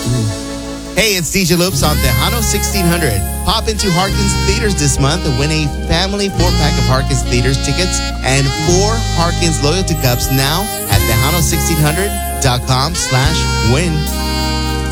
Hey, it's DJ Loops on Tejano 1600. Pop into Harkins Theaters this month and win a family 4-pack of Harkins Theaters tickets and 4 Harkins loyalty cups now at Tejano1600.com/win.